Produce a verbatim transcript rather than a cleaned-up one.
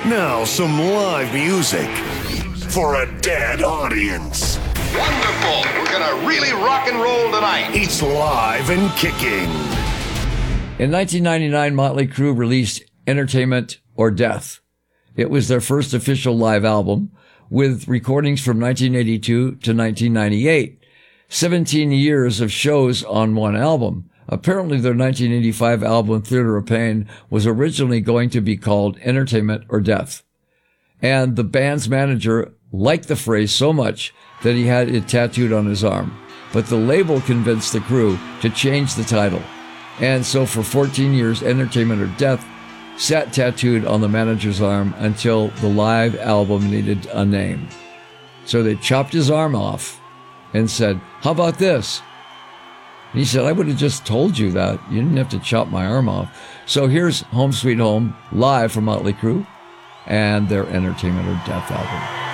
Now some live music for a dead audience. Wonderful. We're going to really rock and roll tonight. It's live and kicking. In nineteen ninety-nine, Motley Crue released Entertainment or Death. It was their first official live album, with recordings from nineteen eighty-two to nineteen ninety-eight. seventeen years of shows on one album. Apparently their nineteen eighty-five album, Theater of Pain, was originally going to be called Entertainment or Death. And the band's manager liked the phrase so much that he had it tattooed on his arm. But the label convinced the crew to change the title. And so for fourteen years, Entertainment or Death sat tattooed on the manager's arm until the live album needed a name. So they chopped his arm off and said, "How about this?" And he said, "I would have just told you that. You didn't have to chop my arm off." So here's Home Sweet Home, live from Motley Crue and their Entertainment or Death album.